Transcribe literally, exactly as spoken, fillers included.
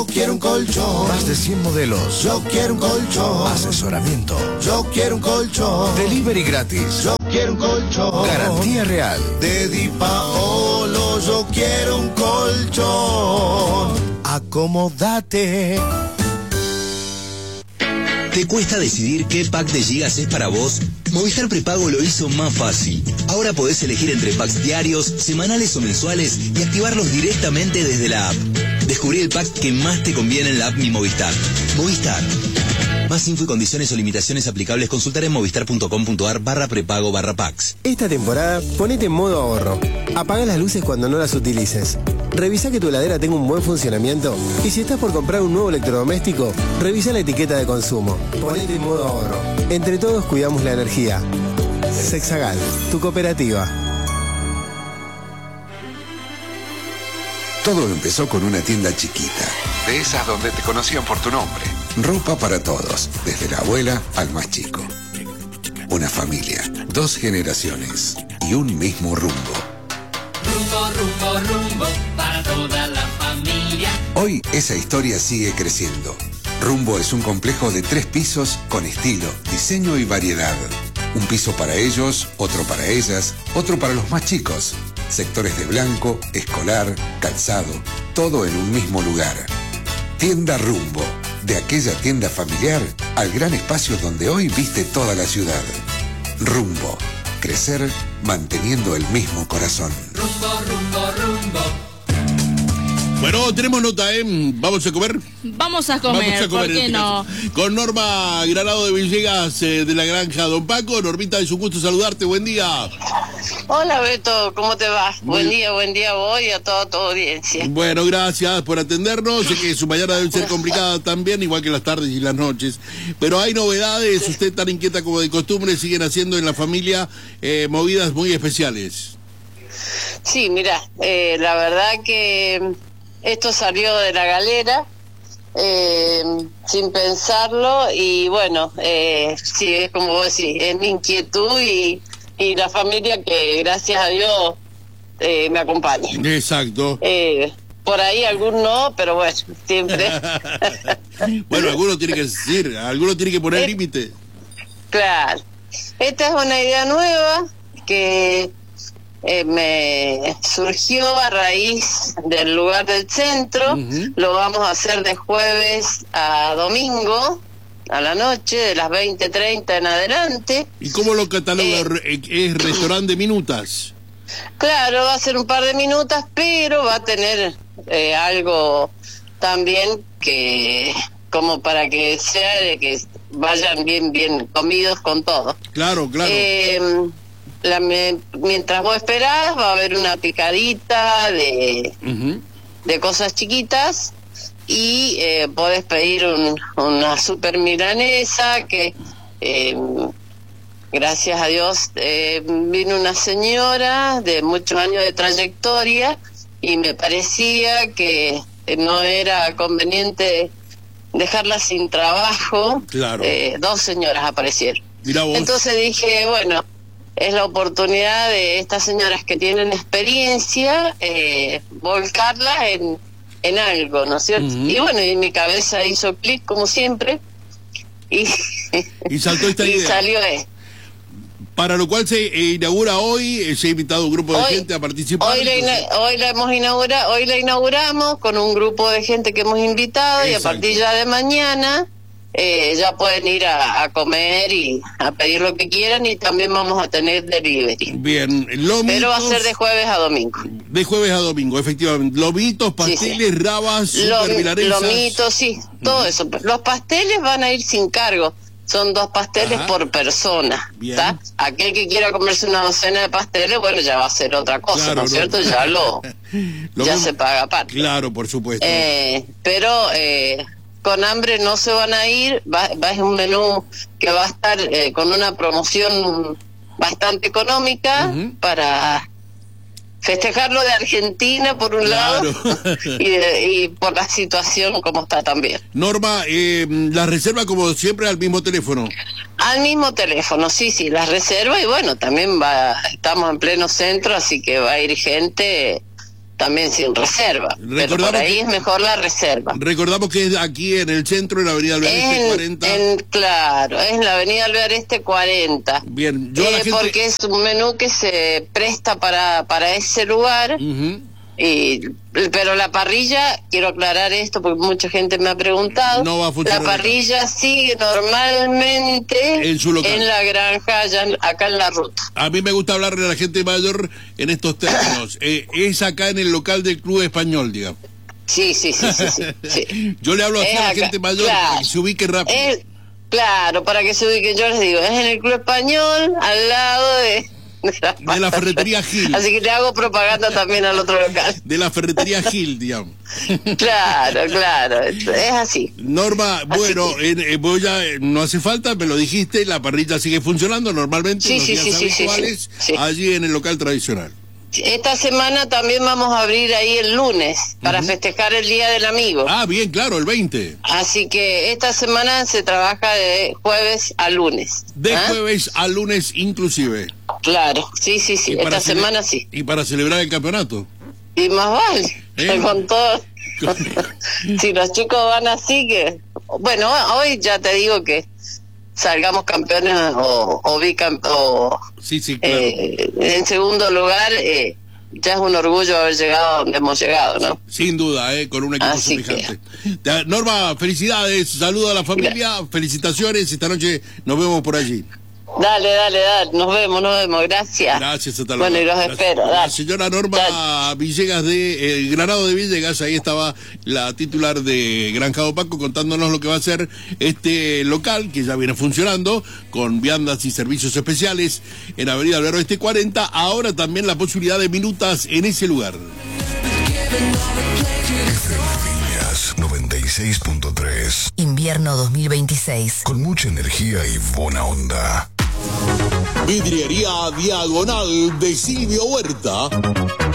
Yo quiero un colchón. Más de cien modelos. Yo quiero un colchón. Asesoramiento. Yo quiero un colchón. Delivery gratis. Yo quiero un colchón. Garantía real. De Di Paolo, yo quiero un colchón. Acomódate. ¿Te cuesta decidir qué pack de gigas es para vos? Movistar Prepago lo hizo más fácil. Ahora podés elegir entre packs diarios, semanales o mensuales y activarlos directamente desde la app. Descubrí el pack que más te conviene en la app Mi Movistar. Movistar. Más info y condiciones o limitaciones aplicables consultar en movistar.com.ar barra prepago barra packs. Esta temporada, ponete en modo ahorro. Apaga las luces cuando no las utilices. Revisa que tu heladera tenga un buen funcionamiento. Y si estás por comprar un nuevo electrodoméstico, revisa la etiqueta de consumo. Ponete en modo ahorro. Entre todos cuidamos la energía. Sexagal, tu cooperativa. Todo empezó con una tienda chiquita, de esas donde te conocían por tu nombre. Ropa para todos, desde la abuela al más chico. Una familia, dos generaciones y un mismo rumbo. Rumbo, rumbo, rumbo, para toda la familia. Hoy esa historia sigue creciendo. Rumbo es un complejo de tres pisos con estilo, diseño y variedad. Un piso para ellos, otro para ellas, otro para los más chicos. Sectores de blanco, escolar, calzado, todo en un mismo lugar. Tienda Rumbo, de aquella tienda familiar al gran espacio donde hoy viste toda la ciudad. Rumbo, crecer manteniendo el mismo corazón. Rumbo, rumbo, rumbo. Bueno, tenemos nota, ¿eh? ¿Vamos a comer? Vamos a comer, Vamos a comer ¿por qué este no? caso. Con Norma Granado de Villegas, eh, de la granja Don Paco. Normita, es un gusto saludarte, buen día. Hola Beto, ¿cómo te va? Muy Buen bien. día, buen día a vos y a toda tu audiencia. Bueno, gracias por atendernos. Sé que su mañana debe ser complicada también, igual que las tardes y las noches. Pero hay novedades, usted tan inquieta como de costumbre, siguen haciendo en la familia eh, movidas muy especiales. Sí, mira, eh, la verdad que esto salió de la galera, eh, sin pensarlo, y bueno, eh, sí, es como vos decís, es mi inquietud y, y la familia que gracias a Dios eh, me acompaña. Exacto. Eh, por ahí algún no, pero bueno, siempre. Bueno, alguno tiene que decir, alguno tiene que poner Eh, límite. Claro. Esta es una idea nueva que eh, me surgió a raíz del lugar del centro. Uh-huh. Lo vamos a hacer de jueves a domingo a la noche, de las veinte treinta en adelante. ¿Y cómo lo cataloga? Eh, ¿Es restaurante de minutas? Claro, va a ser un par de minutas, pero va a tener eh, algo también que como para que sea de que vayan bien bien comidos con todo. Claro, claro. Eh, la, me, mientras vos esperás va a haber una picadita de, uh-huh. de cosas chiquitas y eh, podés pedir un, una super milanesa que eh, gracias a Dios eh, vino una señora de muchos años de trayectoria y me parecía que no era conveniente dejarla sin trabajo. Claro. Eh, dos señoras aparecieron. Mirá vos. Entonces dije, bueno, es la oportunidad de estas señoras que tienen experiencia, eh, volcarlas en, en algo, ¿no es cierto? Uh-huh. Y bueno, y mi cabeza hizo clic como siempre y, y saltó esta y idea. salió esto. Para lo cual se eh, inaugura hoy, eh, se ha invitado un grupo de hoy, gente a participar. Hoy la, ina- hoy la hemos inaugurado, hoy la inauguramos con un grupo de gente que hemos invitado. Exacto. Y a partir ya de mañana eh, ya pueden ir a, a comer y a pedir lo que quieran y también vamos a tener delivery. Bien, lomitos, pero va a ser de jueves a domingo. De jueves a domingo, efectivamente. Lomitos, pasteles, sí, sí. rabas, super milanesas. Lomitos, sí, todo uh-huh. eso. Los pasteles van a ir sin cargo. Son dos pasteles Ajá. por persona. ¿Está? Aquel que quiera comerse una docena de pasteles, bueno, ya va a ser otra cosa, claro, ¿no es cierto? No. Ya lo, lo ya se paga aparte. Claro, por supuesto. Eh, pero eh, con hambre no se van a ir. Va, va es un menú que va a estar eh, con una promoción bastante económica uh-huh. para festejarlo de Argentina por un claro. lado y, de, y por la situación como está también. Norma, eh, la reserva como siempre al mismo teléfono. Al mismo teléfono, sí, sí, la reserva y bueno, también va, estamos en pleno centro, así que va a ir gente también sin reserva. Pero por ahí que, es mejor la reserva. Recordamos que es aquí en el centro, en la avenida Alvear Este cuarenta. En, claro, es en la avenida Alvear Este cuarenta. Bien, yo eh, la gente... porque es un menú que se presta para, para ese lugar. Uh-huh. Y, pero la parrilla, quiero aclarar esto porque mucha gente me ha preguntado, no va a funcionar. La parrilla sigue normalmente en su local, en la granja, allá, acá en la ruta. A mí me gusta hablarle a la gente mayor en estos términos. eh, es acá en el local del Club Español, digamos. Sí, sí, sí, sí, sí, sí. Yo le hablo así es a la acá, gente mayor, claro, para que se ubique rápido. Es, claro, para que se ubiquen, yo les digo, es en el Club Español, al lado de... De la, de la ferretería Gil. Así que le hago propaganda también al otro local. De la ferretería Gil, digamos. Claro, claro, es así. Norma, así bueno, que... eh, voy a, no hace falta, me lo dijiste, la parrilla sigue funcionando normalmente sí, los sí, días sí, habituales, sí, sí, sí. allí en el local tradicional. Esta semana también vamos a abrir ahí el lunes para uh-huh. festejar el Día del Amigo. Ah, bien, claro, el veinte. Así que esta semana se trabaja de jueves a lunes. De ¿Ah? jueves a lunes inclusive. Claro, sí, sí, sí, esta semana cele- sí. Y para celebrar el campeonato. Y más vale, ¿Eh? con todo. Si los chicos van así que... Bueno, hoy ya te digo que salgamos campeones o, o bicampeones. Sí, sí, claro. Eh, en segundo lugar, eh, ya es un orgullo haber llegado donde hemos llegado, ¿no? Sin duda, eh, con un equipo semejante. Que... Norma, felicidades, saludo a la familia, Gracias. Felicitaciones, esta noche nos vemos por allí. Dale, dale, dale, nos vemos, nos vemos, gracias. Gracias, hasta luego. Bueno, y los Gracias. espero, dale. La señora Norma dale. Villegas de eh, Granado de Villegas, ahí estaba la titular de Granjado Paco contándonos lo que va a ser este local, que ya viene funcionando, con viandas y servicios especiales en Avenida Alvear Este cuarenta, ahora también la posibilidad de minutas en ese lugar. noventa y seis punto tres. Invierno dos mil veintiséis. Con mucha energía y buena onda. Vidriería Diagonal de Silvio Huerta.